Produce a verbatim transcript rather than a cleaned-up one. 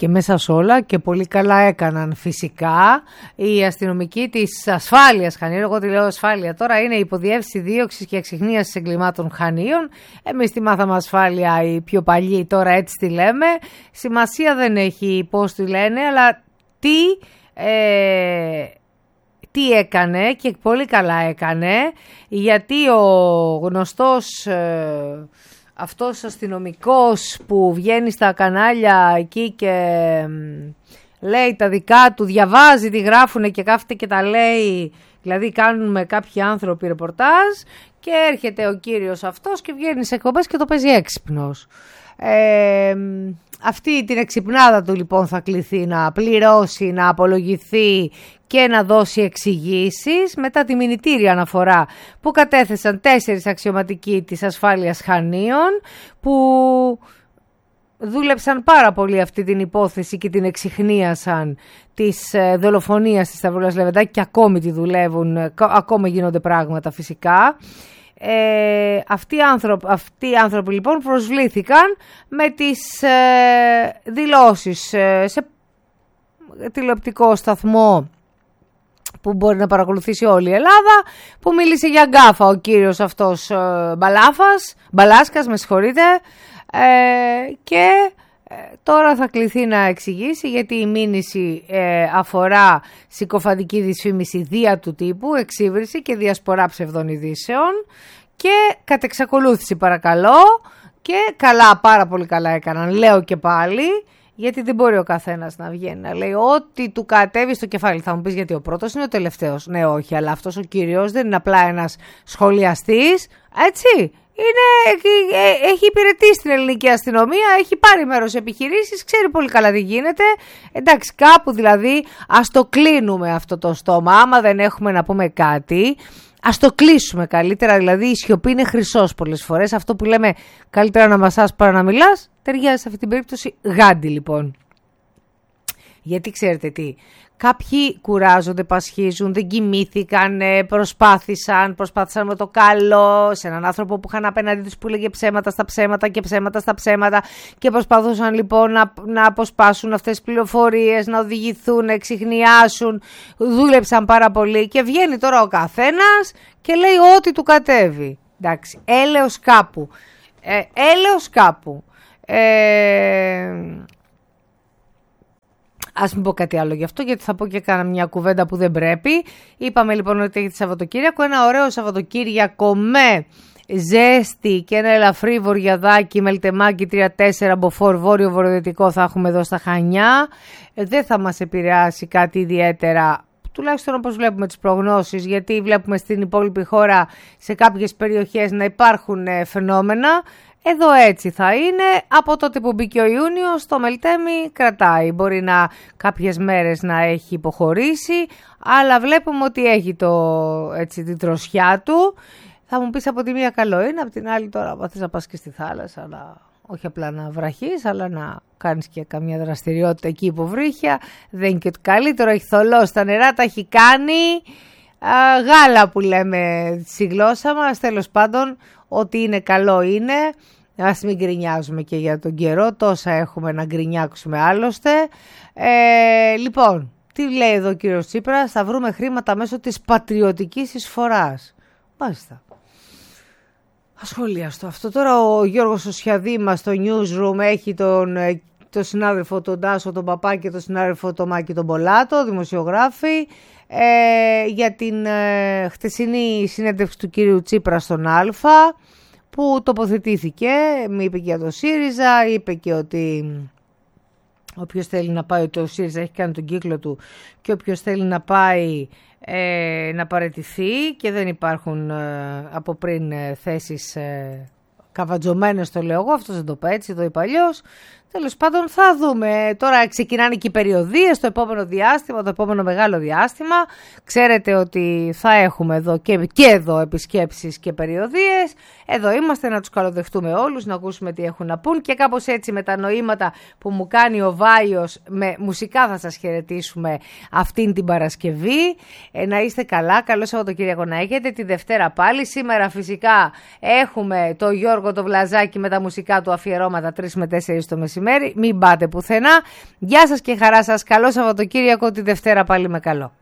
Και μέσα σε όλα και πολύ καλά έκαναν φυσικά οι αστυνομικοί της ασφάλειας Χανίων. Εγώ τη λέω ασφάλεια τώρα, είναι η υποδιεύθυνση δίωξης και εξιχνίασης εγκλημάτων Χανίων. Εμείς τη μάθαμε ασφάλεια οι πιο παλιοί, τώρα έτσι τη λέμε. Σημασία δεν έχει πώς τη λένε, αλλά τι, ε, τι έκανε και πολύ καλά έκανε, γιατί ο γνωστός... Ε, αυτός ο αστυνομικός που βγαίνει στα κανάλια εκεί και λέει τα δικά του, διαβάζει τι γράφουνε και κάθεται και τα λέει, δηλαδή κάνουμε κάποιοι άνθρωποι ρεπορτάζ και έρχεται ο κύριος αυτός και βγαίνει σε εκπομπές και το παίζει έξυπνος. Ε, αυτή την εξυπνάδα του λοιπόν θα κληθεί να πληρώσει, να απολογηθεί και να δώσει εξηγήσεις μετά τη μηνυτήρια αναφορά που κατέθεσαν τέσσερις αξιωματικοί της ασφάλειας Χανίων που δούλεψαν πάρα πολύ αυτή την υπόθεση και την εξιχνίασαν της δολοφονίας της Σταυρούλας Λεβεντάκη και ακόμη τη δουλεύουν, ακόμα γίνονται πράγματα φυσικά. Ε, αυτοί, οι άνθρωποι, αυτοί οι άνθρωποι λοιπόν προσβλήθηκαν με τις ε, δηλώσεις ε, σε τηλεοπτικό σταθμό που μπορεί να παρακολουθήσει όλη η Ελλάδα, που μίλησε για γκάφα ο κύριος αυτός ε, Μπαλάφας, Μπαλάσκας, με συγχωρείτε, ε, και ε, τώρα θα κληθεί να εξηγήσει γιατί η μήνυση ε, αφορά συκοφαντική δυσφήμιση δια του τύπου, εξύβριση και διασπορά ψευδών ειδήσεων και κατ' εξακολούθηση παρακαλώ, και καλά, πάρα πολύ καλά έκαναν, λέω και πάλι, γιατί δεν μπορεί ο καθένας να βγαίνει να λέει ό,τι του κατέβει στο κεφάλι. Θα μου πεις γιατί ο πρώτος είναι ο τελευταίος. Ναι, όχι, αλλά αυτός ο κύριος δεν είναι απλά ένας σχολιαστής, έτσι. Είναι, έχει υπηρετήσει στην ελληνική αστυνομία, έχει πάρει μέρος σε επιχειρήσεις, ξέρει πολύ καλά τι γίνεται. Εντάξει, κάπου δηλαδή ας το κλείνουμε αυτό το στόμα, άμα δεν έχουμε να πούμε κάτι. Ας το κλείσουμε καλύτερα, δηλαδή η σιωπή είναι χρυσός πολλές φορές. Αυτό που λέμε καλύτερα να μασάς παρά να μιλάς, ταιριάζει σε αυτή την περίπτωση γάντι λοιπόν. Γιατί ξέρετε τι, κάποιοι κουράζονται, πασχίζουν, δεν κοιμήθηκαν, προσπάθησαν, προσπάθησαν με το καλό σε έναν άνθρωπο που είχαν απέναντι τους που έλεγε ψέματα στα ψέματα και ψέματα στα ψέματα και προσπαθούσαν λοιπόν να, να αποσπάσουν αυτές τις πληροφορίες, να οδηγηθούν, να εξιχνιάσουν, δούλεψαν πάρα πολύ και βγαίνει τώρα ο καθένας και λέει ό,τι του κατέβει. Εντάξει, έλεος κάπου, ε, έλεος κάπου. Ε, Ας μην πω κάτι άλλο γι' αυτό, γιατί θα πω και κάνα μια κουβέντα που δεν πρέπει. Είπαμε λοιπόν ότι έχει τη Σαββατοκύριακο, ένα ωραίο Σαββατοκύριακο με ζέστη και ένα ελαφρύ βορειαδάκι, μελτεμάκι τρία τέσσερα μποφόρ βόρειο-βορειοδυτικό θα έχουμε εδώ στα Χανιά. Δεν θα μας επηρεάσει κάτι ιδιαίτερα, τουλάχιστον όπως βλέπουμε τις προγνώσεις, γιατί βλέπουμε στην υπόλοιπη χώρα σε κάποιες περιοχές να υπάρχουν φαινόμενα. Εδώ έτσι θα είναι, από τότε που μπήκε ο Ιούνιος το Μελτέμι κρατάει, μπορεί να κάποιες μέρες να έχει υποχωρήσει, αλλά βλέπουμε ότι έχει το, έτσι, την τροσιά του. Θα μου πεις από τη μία καλό είναι, από την άλλη τώρα θες να πας και στη θάλασσα, αλλά όχι απλά να βραχείς, αλλά να κάνεις και καμιά δραστηριότητα εκεί υποβρύχια, δεν είναι και ότι καλύτερο, έχει θολώσει τα νερά, τα έχει κάνει α, γάλα που λέμε στη γλώσσα μας, τέλος πάντων. Ό,τι είναι καλό είναι, ας μην γκρινιάζουμε και για τον καιρό, τόσα έχουμε να γκρινιάξουμε άλλωστε. Ε, λοιπόν, τι λέει εδώ ο κύριος Τσίπρας, θα βρούμε χρήματα μέσω της πατριωτικής εισφοράς. Μάλιστα. Ασχολίαστο αυτό. Τώρα ο Γιώργος Οσιαδή μας στο newsroom έχει τον, τον συνάδελφο τον Τάσο τον Παπά και τον συνάδελφο τον Μάκη τον Πολάτο, δημοσιογράφοι, ε, για την ε, χτεσινή συνέντευξη του κύριου Τσίπρα στον Αλφα, που τοποθετήθηκε, μη είπε και για το ΣΥΡΙΖΑ, είπε και ότι όποιος θέλει να πάει, το ΣΥΡΙΖΑ έχει κάνει τον κύκλο του και όποιος θέλει να πάει ε, να παραιτηθεί και δεν υπάρχουν ε, από πριν ε, θέσεις ε, καβατζωμένες, το λέω εγώ, αυτός δεν το πάει έτσι, το είπα αλλιώς. Τέλος πάντων θα δούμε, τώρα ξεκινάνε και οι περιοδίες το επόμενο διάστημα, το επόμενο μεγάλο διάστημα. Ξέρετε ότι θα έχουμε εδώ και, και εδώ επισκέψεις και περιοδίες. Εδώ είμαστε να τους καλοδεχτούμε όλους, να ακούσουμε τι έχουν να πούν και κάπως έτσι με τα νοήματα που μου κάνει ο Βάιος, με μουσικά θα σας χαιρετήσουμε αυτήν την Παρασκευή. Ε, να είστε καλά, καλό Σαββατοκύριακο να έχετε, τη Δευτέρα πάλι. Σήμερα φυσικά έχουμε το Γιώργο το Βλαζάκη με τα μουσικά του αφιερώματα τρεις με τέσσερις το μεσημέρι. μεσημέρι, μην πάτε πουθενά. Γεια σας και χαρά σας, καλό Σαββατοκύριακο, τη Δευτέρα πάλι με καλό.